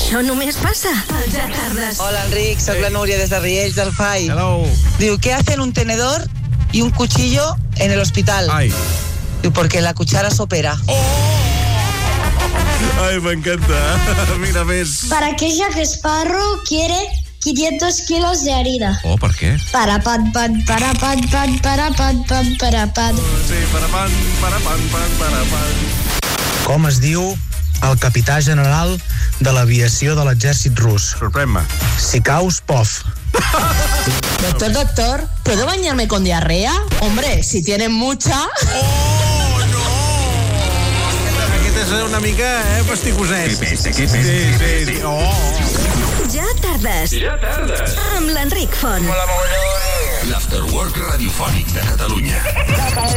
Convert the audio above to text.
Això només passa al Ja Tardes. Hola, Enric, soy la Núria des de Riells del FAI. Hello. Diu, ¿qué hacen un tenedor y un cuchillo en el hospital? Ay. Diu, porque la cuchara sopera. Ay, me encanta. Mira, ves. ¿Para qué Jack Sparrow quiere 500 kilos de harina? Oh, ¿per què? Para pan, para pan, para pan. Sí, para pan. Com es diu el capità general de l'aviació de l'exèrcit rus? Sorprèn-me. Sikaus-Pov. Doctor, ¿puedo bañarme con diarrea? Hombre, si tienen mucha... Oh, no! Aquest és una mica, pastigoset. Sí. Oh. Ja Tardes. Amb l'Enric Font. L'Afterwork radiofònic de Catalunya.